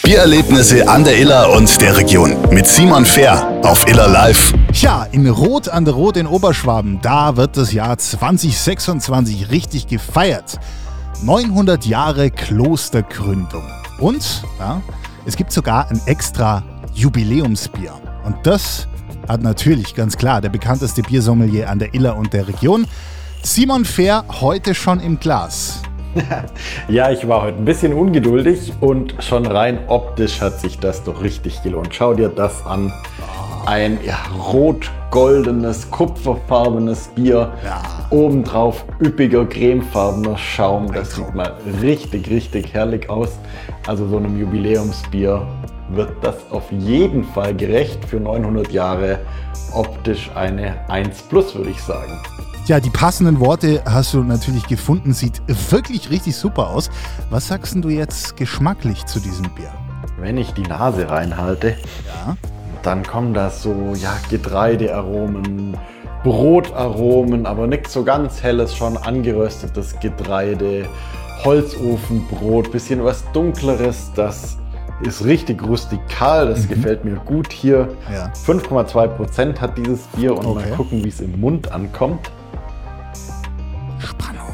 Biererlebnisse an der Iller und der Region mit Simon Fehr auf Iller Live. Tja, in Rot an der Rot in Oberschwaben, da wird das Jahr 2026 richtig gefeiert. 900 Jahre Klostergründung. Und ja, es gibt sogar ein extra Jubiläumsbier. Und das hat natürlich ganz klar der bekannteste Biersommelier an der Iller und der Region, Simon Fehr, heute schon im Glas. Ja, ich war heute ein bisschen ungeduldig und schon rein optisch hat sich das doch richtig gelohnt. Schau dir das an. Ein rot-goldenes, kupferfarbenes Bier. Ja. Obendrauf üppiger, cremefarbener Schaum. Das sieht mal richtig, richtig herrlich aus. Also so einem Jubiläumsbier wird das auf jeden Fall gerecht. Für 900 Jahre optisch eine 1+, würde ich sagen. Ja, die passenden Worte hast du natürlich gefunden. Sieht wirklich richtig super aus. Was sagst denn du jetzt geschmacklich zu diesem Bier? Wenn ich die Nase reinhalte, Ja. dann kommen da so Getreidearomen, Brotaromen, aber nichts so ganz helles, schon angeröstetes Getreide, Holzofenbrot, bisschen was Dunkleres, das ist richtig rustikal, das gefällt mir gut hier. Ja. 5,2% hat dieses Bier und Okay. mal gucken, wie es im Mund ankommt. Spannung.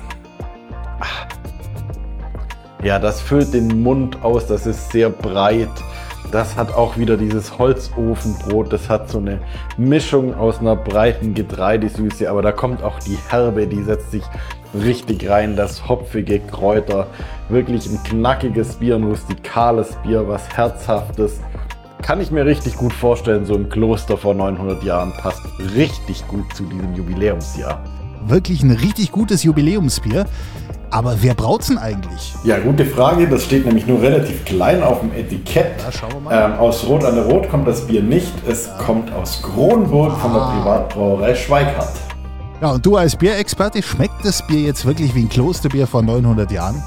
Ja, das füllt den Mund aus, das ist sehr breit. Das hat auch wieder dieses Holzofenbrot, das hat so eine Mischung aus einer breiten Getreidesüße, aber da kommt auch die Herbe, die setzt sich richtig rein, das hopfige Kräuter, wirklich ein knackiges Bier, ein rustikales Bier, was Herzhaftes. Kann ich mir richtig gut vorstellen, so im Kloster vor 900 Jahren, passt richtig gut zu diesem Jubiläumsjahr. Wirklich ein richtig gutes Jubiläumsbier. Aber wer braut's denn eigentlich? Ja, gute Frage. Das steht nämlich nur relativ klein auf dem Etikett. Ja, schauen wir mal. Aus Rot an der Rot kommt das Bier nicht. Es kommt aus Kronburg von der Privatbrauerei Schweikart. Ja, und du als Bierexperte, schmeckt das Bier jetzt wirklich wie ein Klosterbier vor 900 Jahren?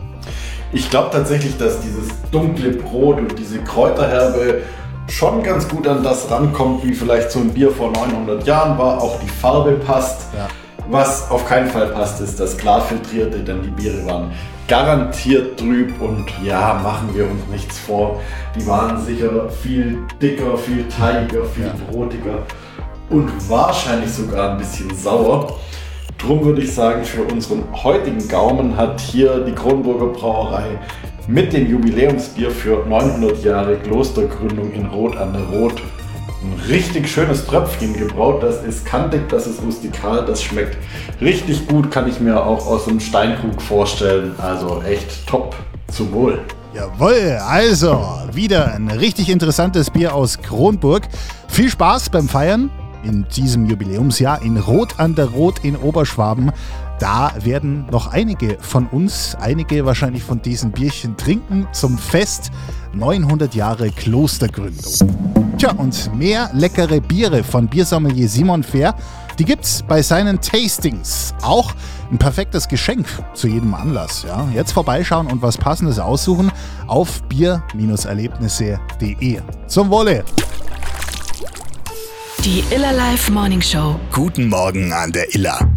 Ich glaube tatsächlich, dass dieses dunkle Brot und diese Kräuterherbe schon ganz gut an das rankommt, wie vielleicht so ein Bier vor 900 Jahren war. Auch die Farbe passt. Ja. Was auf keinen Fall passt, ist das Klarfiltrierte, denn die Biere waren garantiert trüb und ja, machen wir uns nichts vor. Die waren sicher viel dicker, viel teigiger, viel brotiger und wahrscheinlich sogar ein bisschen sauer. Drum würde ich sagen, für unseren heutigen Gaumen hat hier die Kronburger Brauerei mit dem Jubiläumsbier für 900 Jahre Klostergründung in Rot an der Rot ein richtig schönes Tröpfchen gebraut. Das ist kantig, das ist rustikal, das schmeckt richtig gut, kann ich mir auch aus einem Steinkrug vorstellen. Also echt top, zum Wohl. Jawohl, also wieder ein richtig interessantes Bier aus Kronburg. Viel Spaß beim Feiern in diesem Jubiläumsjahr in Rot an der Rot in Oberschwaben. Da werden noch einige von uns, einige wahrscheinlich von diesen Bierchen trinken zum Fest 900 Jahre Klostergründung. Tja, und mehr leckere Biere von Biersommelier Simon Fehr, die gibt's bei seinen Tastings. Auch ein perfektes Geschenk zu jedem Anlass. Ja. Jetzt vorbeischauen und was Passendes aussuchen auf bier-erlebnisse.de. Zum Wohle! Die Iller Live Morning Show. Guten Morgen an der Iller.